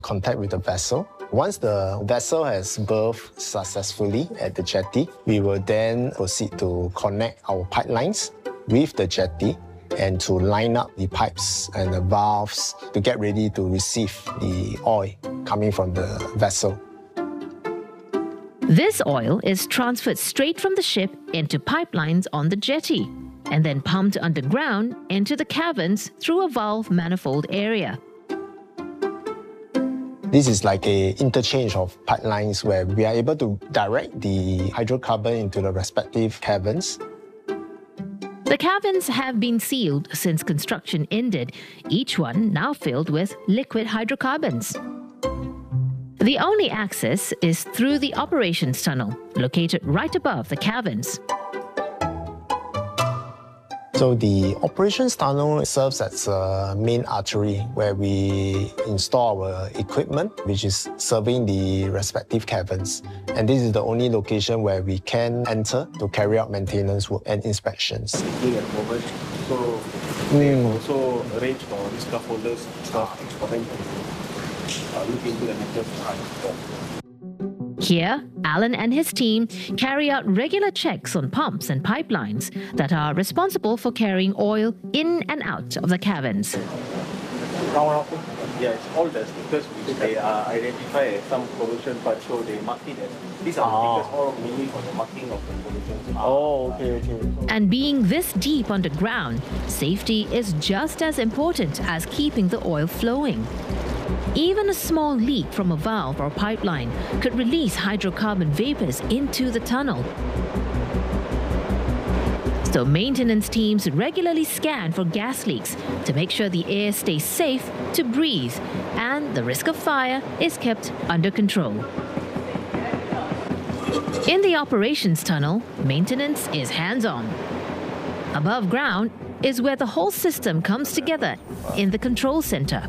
contact with the vessel. Once the vessel has berthed successfully at the jetty, we will then proceed to connect our pipelines with the jetty and to line up the pipes and the valves to get ready to receive the oil coming from the vessel. This oil is transferred straight from the ship into pipelines on the jetty and then pumped underground into the caverns through a valve manifold area. This is like an interchange of pipelines where we are able to direct the hydrocarbon into the respective caverns. The caverns have been sealed since construction ended, each one now filled with liquid hydrocarbons. The only access is through the operations tunnel, located right above the caverns. So the operations tunnel serves as a main artery where we install our equipment, which is serving the respective caverns. And this is the only location where we can enter to carry out maintenance work and inspections. At the moment, so they also arrange for the scaffolders stuff for them to look into the maintenance. Here, Alan and his team carry out regular checks on pumps and pipelines that are responsible for carrying oil in and out of the caverns. Yeah, it's all the stickers which they identify as some pollution, but so they mark it as these are stickers all mainly for the marking of the pollution. Oh, okay. And being this deep underground, safety is just as important as keeping the oil flowing. Even a small leak from a valve or pipeline could release hydrocarbon vapors into the tunnel. So maintenance teams regularly scan for gas leaks to make sure the air stays safe to breathe and the risk of fire is kept under control. In the operations tunnel, maintenance is hands-on. Above ground is where the whole system comes together in the control center.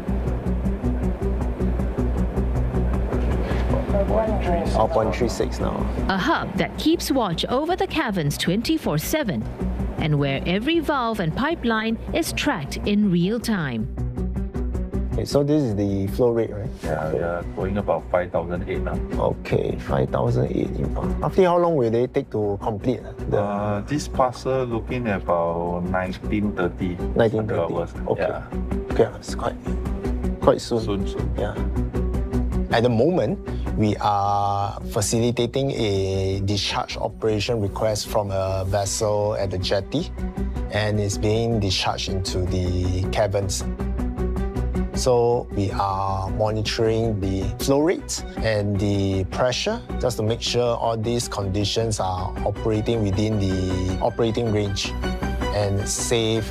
0.36 now. A hub that keeps watch over the caverns 24/7 and where every valve and pipeline is tracked in real time. Okay, so this is the flow rate, right? Yeah, we are going about 5,008 now. Okay, 5,008. Roughly how long will they take to complete? This parcel looking at about 1930. 1930 hours. Okay. Yeah. Okay, it's quite soon. Soon. Yeah. At the moment, we are facilitating a discharge operation request from a vessel at the jetty, and it's being discharged into the caverns. So we are monitoring the flow rate and the pressure just to make sure all these conditions are operating within the operating range and safe.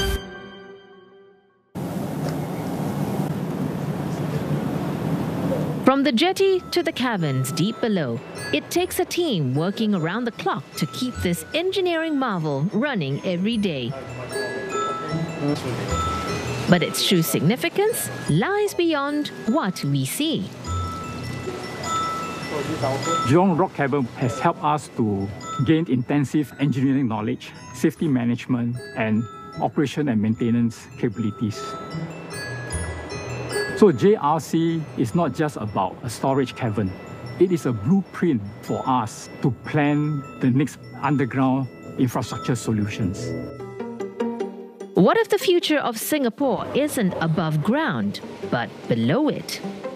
From the jetty to the caverns deep below, it takes a team working around the clock to keep this engineering marvel running every day. But its true significance lies beyond what we see. Jurong Rock Cavern has helped us to gain intensive engineering knowledge, safety management, and operation and maintenance capabilities. So JRC is not just about a storage cavern. It is a blueprint for us to plan the next underground infrastructure solutions. What if the future of Singapore isn't above ground, but below it?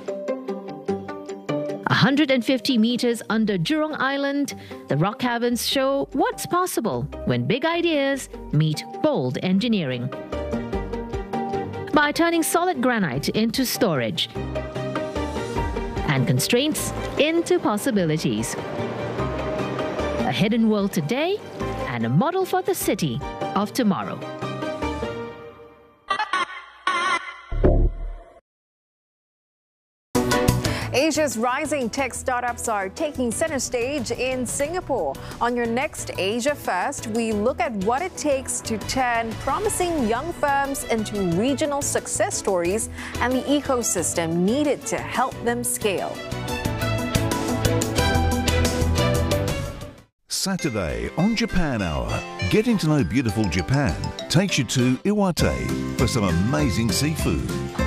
150 meters under Jurong Island, the rock caverns show what's possible when big ideas meet bold engineering. By turning solid granite into storage and constraints into possibilities. A hidden world today and a model for the city of tomorrow. Asia's rising tech startups are taking center stage in Singapore. On your next Asia First, we look at what it takes to turn promising young firms into regional success stories and the ecosystem needed to help them scale. Saturday on Japan Hour, getting to know beautiful Japan takes you to Iwate for some amazing seafood.